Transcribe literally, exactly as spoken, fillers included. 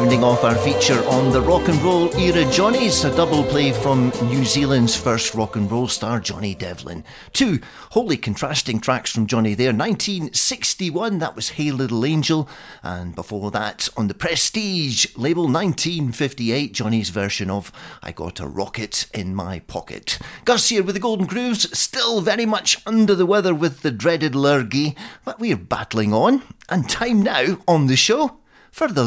Rounding off our feature on the rock and roll era Johnnies, a double play from New Zealand's first rock and roll star, Johnny Devlin. Two wholly contrasting tracks from Johnny there. nineteen sixty-one, that was Hey Little Angel, and before that, on the Prestige label, nineteen fifty-eight, Johnny's version of I Got a Rocket in My Pocket. Gus here with the Golden Grooves, still very much under the weather with the dreaded lurgy, but we're battling on, and time now on the show for the